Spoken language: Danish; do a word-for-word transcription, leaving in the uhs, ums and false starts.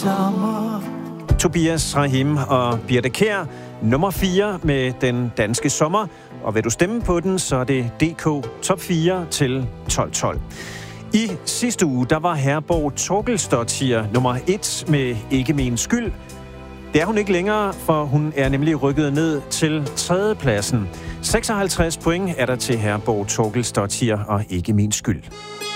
Tobias Rahim og Birthe Kjær, nummer fire med den danske sommer. Og vil du stemme på den, så er det D K top fire til tolv tolv. I sidste uge, der var Herborg Torkelsdottir nummer et med Ikke min skyld. Det er hun ikke længere, for hun er nemlig rykket ned til tredjepladsen. seksoghalvtreds point er der til Herborg Torkelsdottir og Ikke min skyld.